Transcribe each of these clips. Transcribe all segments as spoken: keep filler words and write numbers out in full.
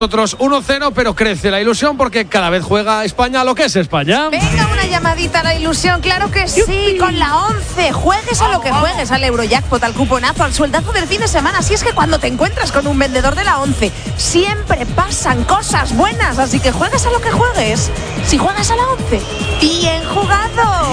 Nosotros uno cero, pero crece la ilusión porque cada vez juega España lo que es España. Venga, una llamadita a la ilusión, claro que sí, con la once. Juegues a lo que juegues, al Eurojackpot, al cuponazo, al sueldazo del fin de semana. Así es que cuando te encuentras con un vendedor de la once, siempre pasan cosas buenas. Así que juegues a lo que juegues. Si juegas a la once, bien jugado.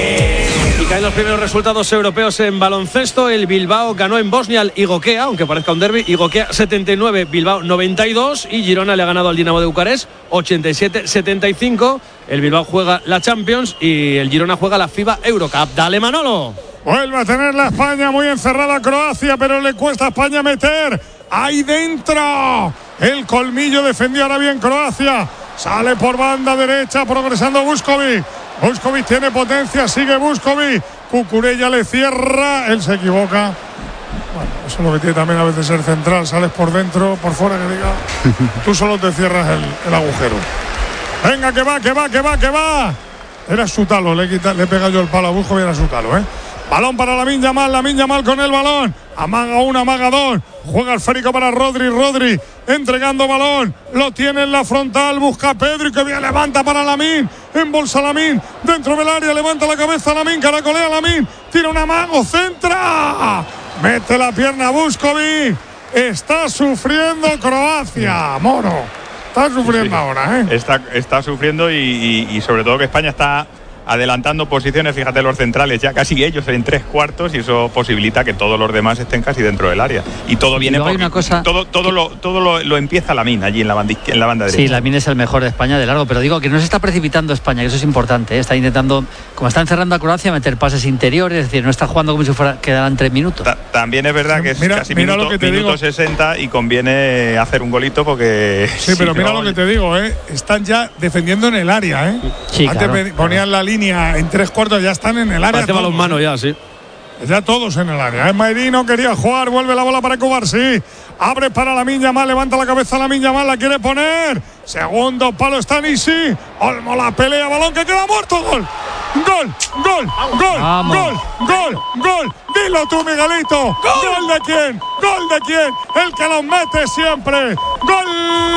Yeah. Y caen los primeros resultados europeos en baloncesto. El Bilbao ganó en Bosnia al Igokea, aunque parezca un derbi. Igokea setenta y nueve, Bilbao noventa y dos. Y Girona le ha ganado al Dinamo de Bucarest ochenta y siete setenta y cinco. El Bilbao juega la Champions y el Girona juega la FIBA Eurocup. Dale, Manolo. Vuelve a tener la España muy encerrada a Croacia, pero le cuesta a España meter ahí dentro. El colmillo defendió ahora bien Croacia. Sale por banda derecha progresando Vuskovic. Vuskovic tiene potencia, sigue Vuskovic. Cucurella le cierra, él se equivoca. Bueno, eso es lo que tiene también a veces ser central. Sales por dentro, por fuera, que diga. Tú solo te cierras el, el agujero. Venga, que va, que va, que va, que va. Era su talo, le, quita, le pega yo el palo a Busco y era su talo, ¿eh? Balón para Lamine Yamal, Lamine Yamal con el balón. Amaga una, amaga dos. Juega el esférico para Rodri, Rodri entregando balón. Lo tiene en la frontal, busca a Pedro y que bien levanta para Lamine. Embolsa Lamine dentro del área, levanta la cabeza Lamine, caracolea Lamine. Tira un amago, centra. Mete la pierna Vuskovic. Está sufriendo Croacia, Moro. Está sufriendo sí, sí. ahora, ¿eh? Está, está sufriendo y, y, y sobre todo que España está adelantando posiciones. Fíjate, los centrales ya casi ellos en tres cuartos y eso posibilita que todos los demás estén casi dentro del área. Y todo viene por una cosa todo, todo, lo, todo lo, lo empieza Lamine allí en la, banda, en la banda derecha. Sí, Lamine es el mejor de España de largo, pero digo que no se está precipitando España, que eso es importante, ¿eh? Está intentando, como está encerrando a Croacia, meter pases interiores, es decir, no está jugando como si fuera quedaran tres minutos. Ta- también es verdad que es mira, casi mira minuto, minuto sesenta y conviene hacer un golito porque... Sí, pero si mira no, lo que te digo, ¿eh? Están ya defendiendo en el área, ¿eh? Sí, Antes claro, ponían claro. la línea en tres cuartos, ya están en el área. Parece balonmano ya, sí. Ya todos en el área. Es Merino, quería jugar, vuelve la bola para Cubar, sí. Abre para Lamine Yamal, levanta la cabeza Lamine Yamal, la quiere poner. Segundo palo está Nisi. Olmo la pelea, balón que queda muerto. Gol. Gol, gol, gol, Vamos. gol, gol, gol. Dilo tú, Miguelito. ¿Gol? ¿Gol de quién? ¿Gol de quién? El que los mete siempre. Gol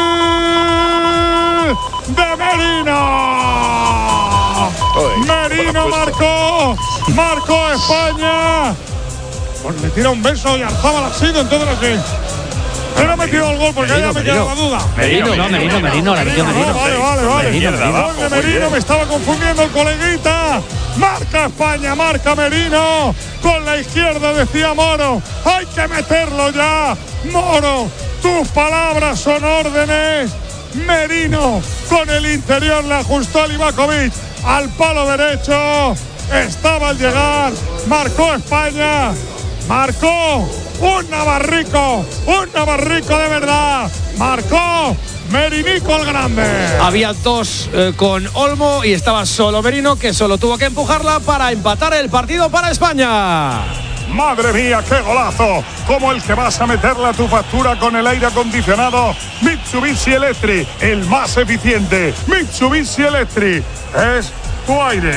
de Merino. Merino marcó, marcó España. Pues le tira un beso y Arzábal ha sido, entonces así. Pero ha metido el gol porque Merino, ya me Merino. queda la duda. Merino, no, Merino, Merino, la metió Merino. Vale, vale, vale. Merino, Merino. Gol de Merino, me estaba confundiendo el coleguita. Marca España, marca Merino. Con la izquierda decía Moro. Hay que meterlo ya. Moro, tus palabras son órdenes. Merino con el interior le ajustó a Livakovic al palo derecho. Estaba al llegar. Marcó España. Marcó un navarrico. Un navarrico de verdad. Marcó Merinico el grande. Había dos eh, con Olmo y estaba solo Merino, que solo tuvo que empujarla para empatar el partido para España. Madre mía, qué golazo. Como el que vas a meterle a tu factura con el aire acondicionado Mitsubishi Electric, el más eficiente. Mitsubishi Electric es tu aire.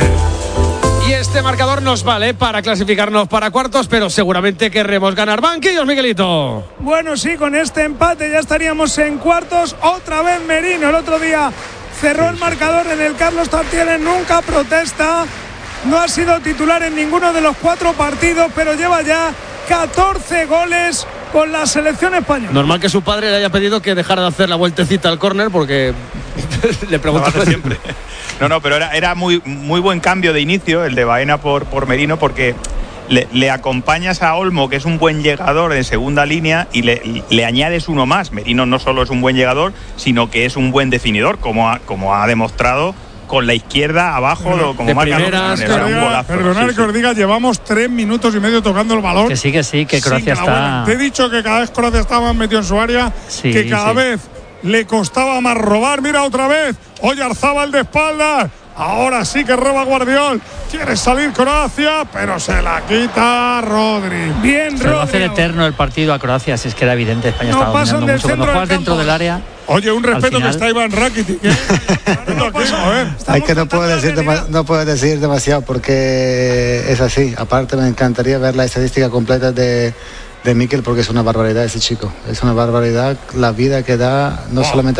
Y este marcador nos vale para clasificarnos para cuartos, pero seguramente querremos ganar. Banquillos, Miguelito. Bueno, sí, con este empate ya estaríamos en cuartos. Otra vez Merino, el otro día cerró el marcador en el Carlos Tartiere, nunca protesta. No ha sido titular en ninguno de los cuatro partidos, pero lleva ya catorce goles con la selección española. Normal que su padre le haya pedido que dejara de hacer la vueltecita al córner porque le preguntó siempre. No, no, pero era, era muy, muy buen cambio de inicio el de Baena por, por Merino, porque le, le acompañas a Olmo, que es un buen llegador en segunda línea, y le, le añades uno más. Merino no solo es un buen llegador, sino que es un buen definidor, como ha, como ha demostrado con la izquierda abajo, Pero, como de marca primeras, era un golazo. Perdonad Sí, que os sí. diga, llevamos tres minutos y medio tocando el balón. Que sí, que sí, que Croacia Sin Grabuela. está... Te he dicho que cada vez Croacia estaba más metido en su área, Sí, que cada sí. vez le costaba más robar. Mira otra vez, Oyarzábal de espaldas. Ahora sí que roba Guardiol. Quiere salir Croacia, pero se la quita Rodri. Bien, Se va a hacer Rodri. eterno el partido a Croacia, si es que era evidente. España No estaba pasan dominando del mucho. Cuando centro juegas del dentro campo. del área... Oye, un respeto final- que está Iván Rakitic, ¿eh? No, aquí, a ver. Hay que no puedo decir dema- no puedo decir demasiado porque es así. Aparte me encantaría ver la estadística completa de, de Mikel porque es una barbaridad ese chico. Es una barbaridad la vida que da, no Oh. solamente